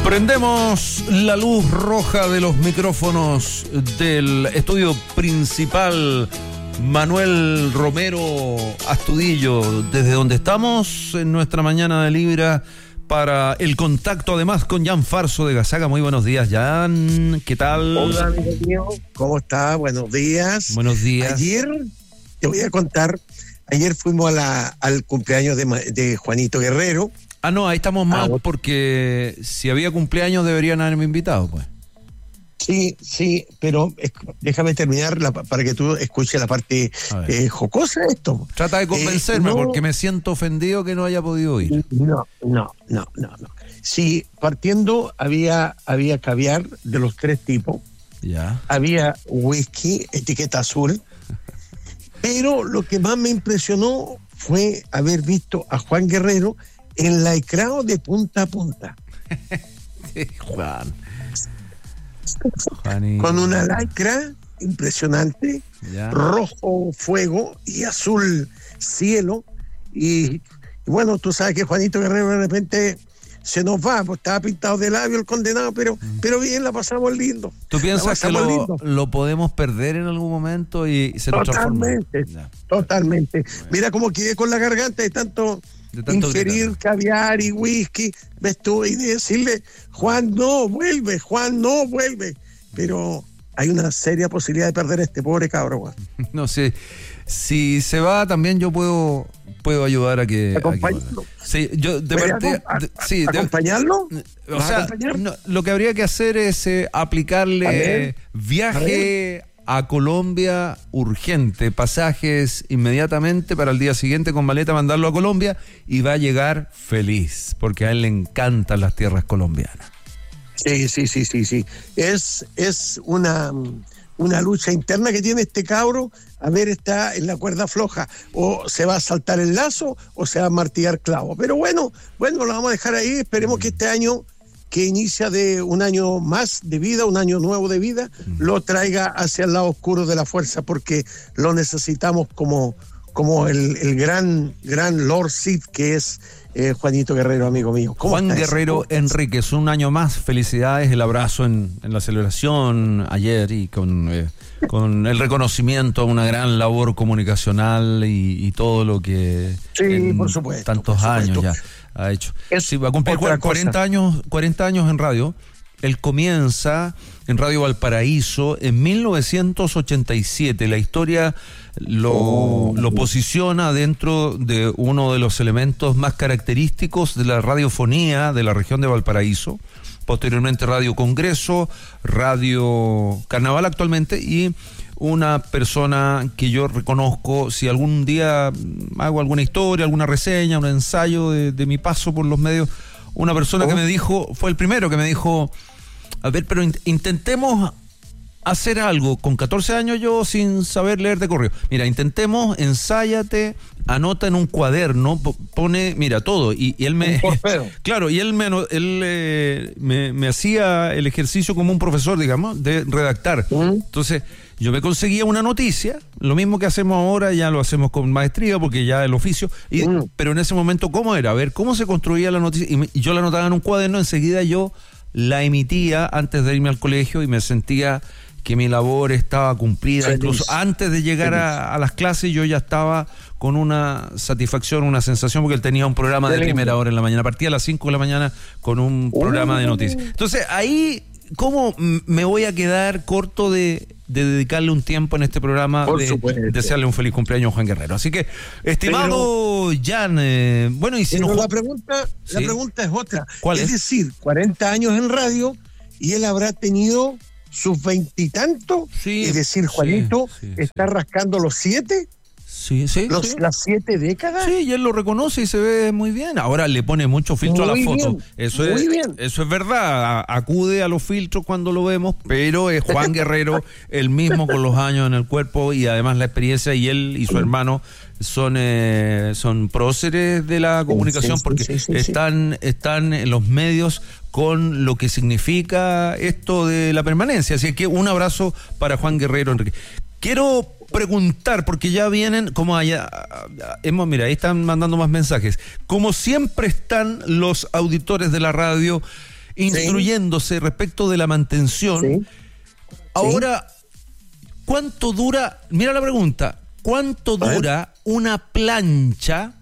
Prendemos la luz roja de los micrófonos del estudio principal Manuel Romero Astudillo, desde donde estamos en nuestra mañana de Libra para el contacto además con Jan Farso de Gazaga. Muy buenos días, Jan, ¿qué tal? Hola, amigo mío, ¿cómo está? Buenos días. Buenos días. Ayer, te voy a contar, ayer fuimos al cumpleaños de Juanito Guerrero. Ah, no, ahí estamos mal porque si había cumpleaños deberían haberme invitado, pues. Sí, pero déjame terminar para que tú escuches la parte jocosa de esto. Trata de convencerme porque me siento ofendido que no haya podido ir. No. Sí, partiendo había caviar de los tres tipos. Ya. Había whisky, etiqueta azul. Pero lo que más me impresionó fue haber visto a Juan Guerrero enlaicrado de punta a punta. Juan. Con una lycra impresionante, ya. Rojo fuego y azul cielo. Y bueno, tú sabes que Juanito Guerrero de repente se nos va, pues estaba pintado de labio el condenado, pero bien, la pasamos lindo. ¿Tú piensas que lo podemos perder en algún momento y se nos transforma? Totalmente. Mira cómo quedé con la garganta de tanto ingerir gritar. Caviar y whisky, ves tú, y decirle, Juan no vuelve. Pero hay una seria posibilidad de perder a este pobre cabro, Juan. No sé, si se va también yo puedo ayudar a que... ¿Acompañarlo? Sí, yo de parte... ¿Acompañarlo? O sea, no, lo que habría que hacer es aplicarle viaje a Colombia urgente, pasajes inmediatamente para el día siguiente con maleta, mandarlo a Colombia y va a llegar feliz, porque a él le encantan las tierras colombianas. Sí. Es una lucha interna que tiene este cabro. A ver, está en la cuerda floja. O se va a saltar el lazo o se va a martillar clavo. Pero bueno, lo vamos a dejar ahí. Esperemos que este año, que inicia de un año más de vida, un año nuevo de vida, lo traiga hacia el lado oscuro de la fuerza, porque lo necesitamos como el gran Lord Sith que es Juanito Guerrero, amigo mío. Juan Guerrero Enríquez, un año más, felicidades, el abrazo en la celebración ayer y con el reconocimiento a una gran labor comunicacional y todo lo que por supuesto, tantos años ya ha hecho. Sí, va a cumplir 40 años en radio. Él comienza en Radio Valparaíso en 1987. La historia lo posiciona dentro de uno de los elementos más característicos de la radiofonía de la región de Valparaíso. Posteriormente Radio Congreso, Radio Carnaval actualmente, y una persona que yo reconozco, si algún día hago alguna historia, alguna reseña, un ensayo de mi paso por los medios, una persona que me dijo, fue el primero que me dijo, a ver, pero intentemos hacer algo. Con 14 años yo sin saber leer de correo. Mira, intentemos, ensáyate, anota en un cuaderno, pone, mira, todo. Y él me... Claro, y él me hacía el ejercicio como un profesor, digamos, de redactar. Entonces, yo me conseguía una noticia, lo mismo que hacemos ahora, ya lo hacemos con maestría, porque ya el oficio, pero en ese momento, ¿cómo era? A ver, ¿cómo se construía la noticia? Y yo la anotaba en un cuaderno, enseguida yo la emitía antes de irme al colegio y me sentía que mi labor estaba cumplida. Feliz. Incluso antes de llegar a las clases yo ya estaba con una satisfacción, una sensación, porque él tenía un programa de primera hora en la mañana, partía a las 5 de la mañana con un programa de noticias. Entonces ahí, ¿cómo me voy a quedar corto de dedicarle un tiempo en este programa, de desearle un feliz cumpleaños a Juan Guerrero? Así que, estimado Jan, bueno, y si no... La pregunta es otra. ¿Cuál es? Es decir, 40 años en radio y él habrá tenido sus 20 y tantos, es decir, Juanito está rascando los 7. Las 7 décadas. Sí, y él lo reconoce y se ve muy bien. Ahora le pone mucho filtro a la foto. Eso es verdad. Acude a los filtros cuando lo vemos, pero es Juan Guerrero, el mismo con los años en el cuerpo y además la experiencia, y él y su hermano son próceres de la comunicación, porque están en los medios con lo que significa esto de la permanencia. Así que un abrazo para Juan Guerrero Enrique. Quiero preguntar, porque ya vienen, como allá, mira, ahí están mandando más mensajes. Como siempre están los auditores de la radio instruyéndose respecto de la mantención. Ahora, ¿cuánto dura? Mira la pregunta. ¿Cuánto dura una plancha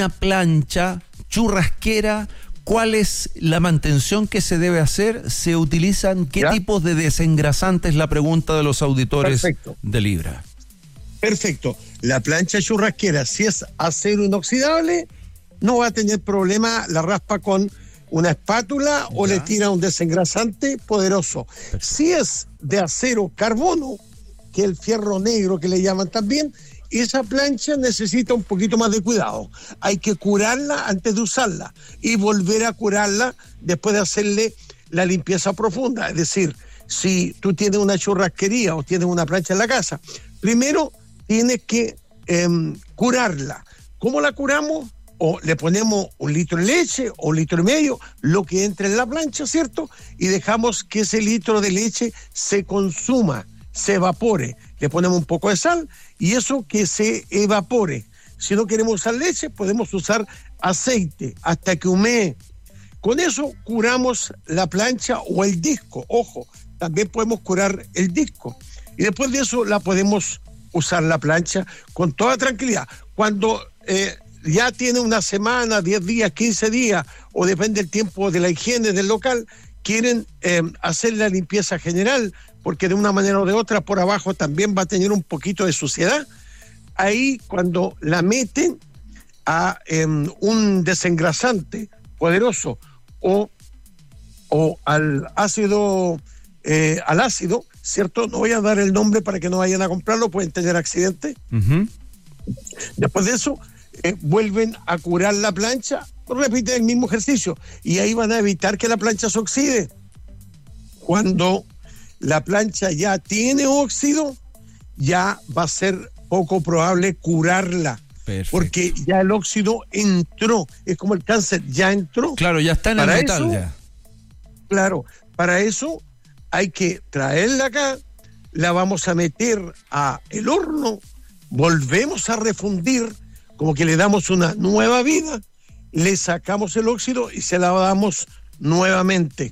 churrasquera? ¿Cuál es la mantención que se debe hacer? ¿Se utilizan qué tipos de desengrasantes? La pregunta de los auditores de Libra. Perfecto. La plancha churrasquera, si es acero inoxidable, no va a tener problema, la raspa con una espátula o le tira un desengrasante poderoso. Perfecto. Si es de acero carbono, que es el fierro negro que le llaman también, esa plancha necesita un poquito más de cuidado. Hay que curarla antes de usarla y volver a curarla después de hacerle la limpieza profunda. Es decir, si tú tienes una churrasquería o tienes una plancha en la casa, primero tienes que curarla. ¿Cómo la curamos? O le ponemos 1 litro de leche o 1,5 litros, lo que entre en la plancha, ¿cierto? Y dejamos que ese litro de leche se consuma, se evapore. Le ponemos un poco de sal y eso que se evapore. Si no queremos usar leche, podemos usar aceite hasta que humee. Con eso curamos la plancha o el disco. Ojo, también podemos curar el disco. Y después de eso la podemos usar la plancha con toda tranquilidad. Cuando ya tiene una semana, 10 días, 15 días, o depende del tiempo de la higiene del local, quieren hacer la limpieza general, porque de una manera o de otra por abajo también va a tener un poquito de suciedad. Ahí cuando la meten a un desengrasante poderoso o al ácido, ¿cierto? No voy a dar el nombre para que no vayan a comprarlo, pueden tener accidentes. Después de eso, vuelven a curar la plancha, repiten el mismo ejercicio y ahí van a evitar que la plancha se oxide. Cuando la plancha ya tiene óxido, ya va a ser poco probable curarla. Perfecto. Porque ya el óxido entró, es como el cáncer, ya entró. Claro, ya está en el metal ya. Claro, para eso hay que traerla acá, la vamos a meter a el horno, volvemos a refundir, como que le damos una nueva vida, le sacamos el óxido y se la damos nuevamente.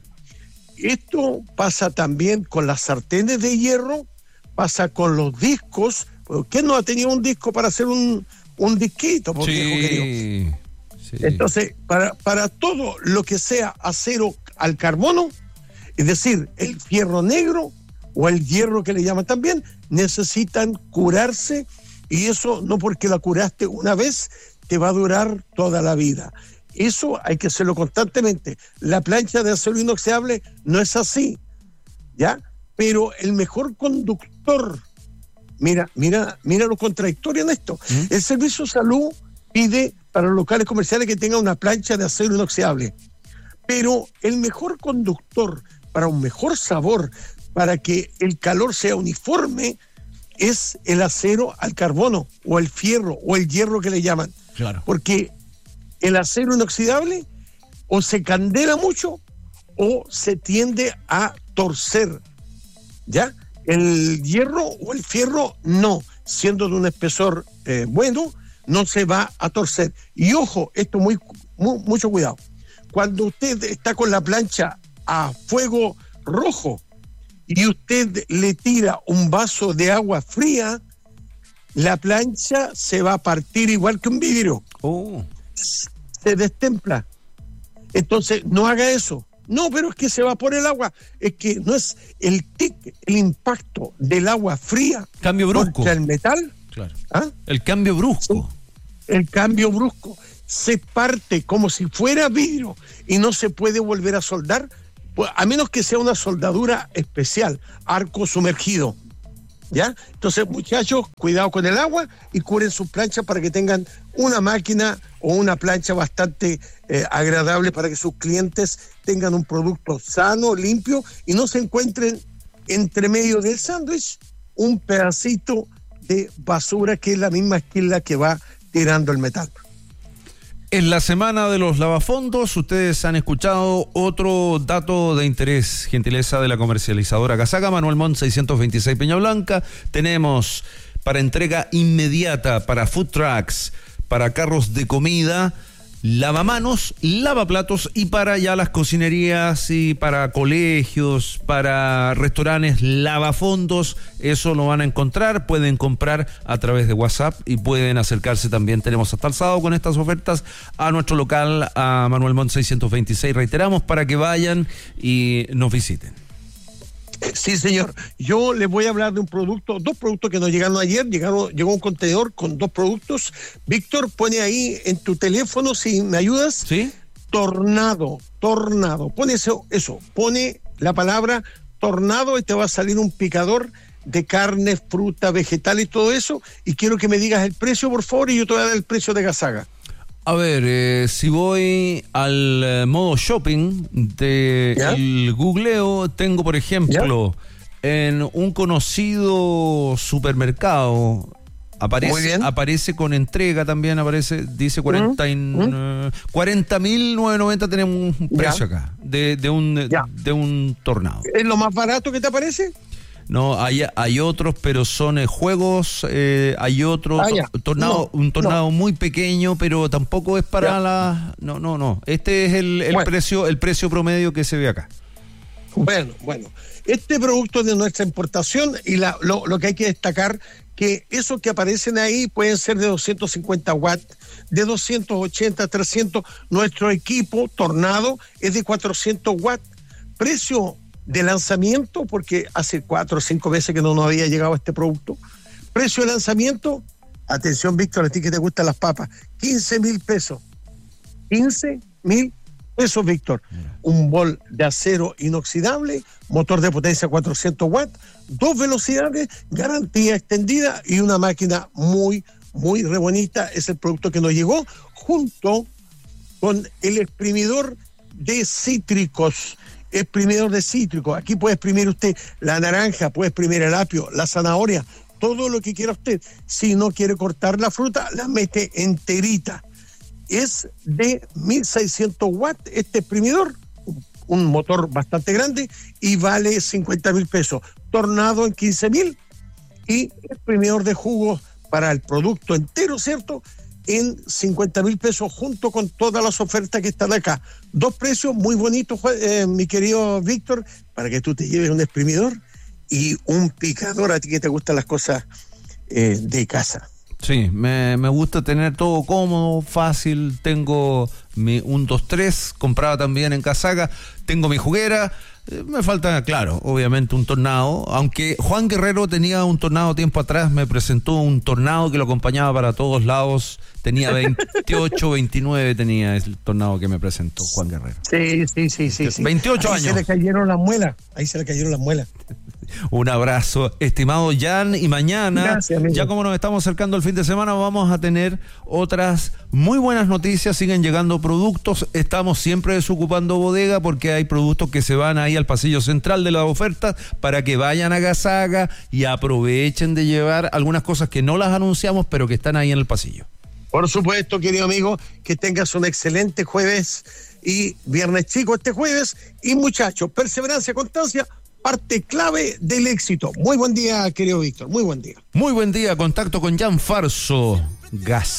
Esto pasa también con las sartenes de hierro, pasa con los discos. ¿Quién no ha tenido un disco para hacer un disquito? Sí. Entonces, para todo lo que sea acero al carbono, es decir, el fierro negro o el hierro que le llaman también, necesitan curarse, y eso no porque la curaste una vez te va a durar toda la vida. Eso hay que hacerlo constantemente. La plancha de acero inoxidable no es así, ¿ya? Pero el mejor conductor, mira lo contradictorio en esto. El Servicio de Salud pide para los locales comerciales que tengan una plancha de acero inoxidable, pero el mejor conductor para un mejor sabor, para que el calor sea uniforme, es el acero al carbono o el fierro o el hierro que le llaman. Claro. Porque el acero inoxidable o se candela mucho o se tiende a torcer, ¿ya? El hierro o el fierro no, siendo de un espesor bueno, no se va a torcer. Y ojo, esto mucho cuidado. Cuando usted está con la plancha a fuego rojo y usted le tira un vaso de agua fría, la plancha se va a partir igual que un vidrio. Se destempla. Entonces, no haga eso. No, pero es que se evapora el agua. Es que no es el impacto del agua fría cambio brusco contra el metal. Claro. El cambio brusco. El cambio brusco. Se parte como si fuera vidrio y no se puede volver a soldar, pues, a menos que sea una soldadura especial, arco sumergido. ¿Ya? Entonces, muchachos, cuidado con el agua y curen sus planchas para que tengan una máquina o una plancha bastante agradable para que sus clientes tengan un producto sano, limpio y no se encuentren entre medio del sándwich un pedacito de basura que es la misma esquila que va tirando el metal. En la semana de los lavafondos, ustedes han escuchado otro dato de interés, gentileza de la comercializadora Casaca, Manuel Montt 626 Peña Blanca. Tenemos para entrega inmediata, para food trucks, para carros de comida, lavamanos, lavaplatos y para ya las cocinerías y para colegios, para restaurantes, lavafondos, eso lo van a encontrar, pueden comprar a través de WhatsApp y pueden acercarse también, tenemos hasta el sábado con estas ofertas, a nuestro local, a Manuel Montt 626, reiteramos, para que vayan y nos visiten. Sí, señor. Yo les voy a hablar de dos productos que nos llegaron ayer. Llegó un contenedor con 2 productos. Víctor, pone ahí en tu teléfono, si me ayudas. Sí. Tornado. Pone eso. Pone la palabra tornado y te va a salir un picador de carne, fruta, vegetal y todo eso. Y quiero que me digas el precio, por favor, y yo te voy a dar el precio de Gasaga. A ver, si voy al modo shopping del googleo, tengo, por ejemplo, en un conocido supermercado, aparece con entrega también, dice 40.990, tenemos un precio acá, de un tornado. ¿Es lo más barato que te aparece? No, hay otros, pero son juegos, hay otro un tornado muy pequeño, pero tampoco es para No. Este es el precio promedio que se ve acá. Bueno. Este producto es de nuestra importación y lo que hay que destacar, que esos que aparecen ahí pueden ser de 250 watts, de 280, 300. Nuestro equipo Tornado es de 400 watts. Precio de lanzamiento, porque hace 4 o 5 veces que no nos había llegado este producto. Precio de lanzamiento, atención Víctor, a ti que te gustan las papas, 15,000 pesos. 15,000 pesos, Víctor. Un bol de acero inoxidable, motor de potencia 400 watts, 2 velocidades, garantía extendida y una máquina muy, muy re bonita. Es el producto que nos llegó junto con el exprimidor de cítricos. Aquí puede exprimir usted la naranja, puede exprimir el apio, la zanahoria, todo lo que quiera usted. Si no quiere cortar la fruta, la mete enterita. Es de 1.600 watts este exprimidor, un motor bastante grande y vale 50,000 pesos. Tornado en 15,000 y exprimidor de jugos para el producto entero, ¿cierto?, en 50,000 pesos, junto con todas las ofertas que están acá. 2 precios muy bonitos, mi querido Víctor, para que tú te lleves un exprimidor y un picador, a ti que te gustan las cosas de casa. Sí, me gusta tener todo cómodo, fácil. Tengo mi 1-2-3, compraba también en Gasaga. Tengo mi juguera. Me falta, claro, obviamente un tornado, aunque Juan Guerrero tenía un tornado tiempo atrás, me presentó un tornado que lo acompañaba para todos lados, tenía 28, 29 tenía el tornado que me presentó Juan Guerrero. Sí. 28 ahí años. Se le cayeron las muelas. Un abrazo, estimado Jan, y mañana, gracias, ya como nos estamos acercando al fin de semana, vamos a tener otras muy buenas noticias. Siguen llegando productos, estamos siempre desocupando bodega porque hay productos que se van ahí al pasillo central de las ofertas para que vayan a Gasaga y aprovechen de llevar algunas cosas que no las anunciamos pero que están ahí en el pasillo. Por supuesto, querido amigo, que tengas un excelente jueves y viernes chico este jueves. Y muchachos, perseverancia, constancia, parte clave del éxito. Muy buen día, querido Víctor, muy buen día. Muy buen día, contacto con Jan Farso, Gas.